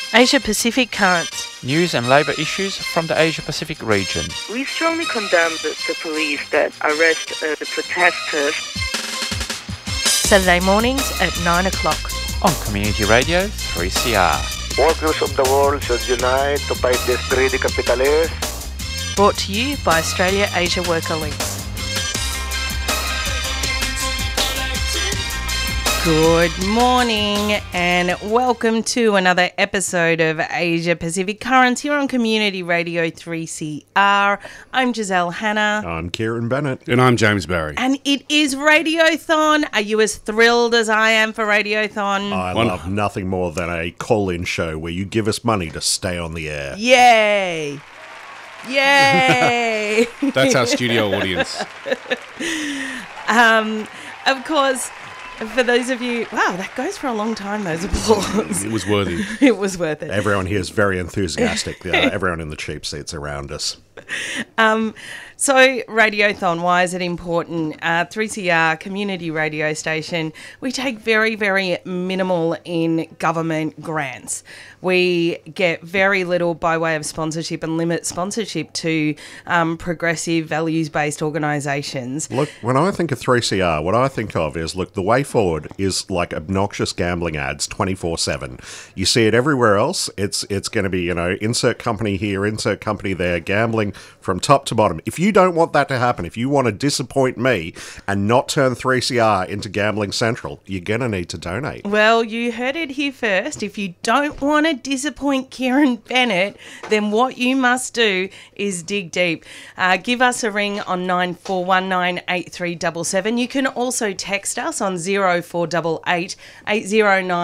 Asia Pacific Currents. News and labour issues from the Asia Pacific region. We strongly condemn the police that arrest the protesters. Saturday mornings at 9 o'clock. On Community Radio 3CR. Workers of the world should unite to fight this greedy capitalists. Brought to you by Australia Asia Worker Links. Good morning and welcome to another episode of Asia Pacific Currents here on Community Radio 3CR. I'm Giselle Hanna. I'm Kieran Bennett. And I'm James Barry. And it is Radiothon. Are you as thrilled as I am for Radiothon? I love nothing more than a call-in show where you give us money to stay on the air. Yay! Yay! That's our studio audience. Of course, for those of you... Wow, that goes for a long time, those applause. It was worthy. It was worth it. Everyone here is very enthusiastic. Everyone in the cheap seats around us. So, Radiothon, why is it important? 3CR, community radio station, we take very, very minimal in government grants. We get very little by way of sponsorship and limit sponsorship to progressive, values-based organisations. Look, when I think of 3CR, what I think of is, look, the way forward is like obnoxious gambling ads 24/7. You see it everywhere else. It's going to be, insert company here, insert company there, gambling from top to bottom. If you don't want that to happen, if you want to disappoint me and not turn 3CR into Gambling Central, you're going to need to donate. Well, you heard it here first. If you don't want to disappoint Kieran Bennett, then what you must do is dig deep. Give us a ring on 94198377. You can also text us on 0488 809